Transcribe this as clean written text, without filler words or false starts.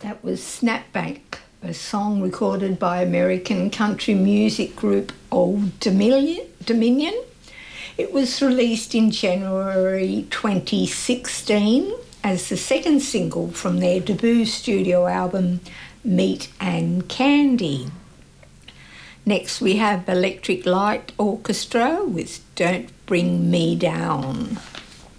That was Snapback, a song recorded by American country music group Old Dominion. It was released in January 2016 as the second single from their debut studio album, Meat and Candy. Next we have Electric Light Orchestra with Don't Bring Me Down.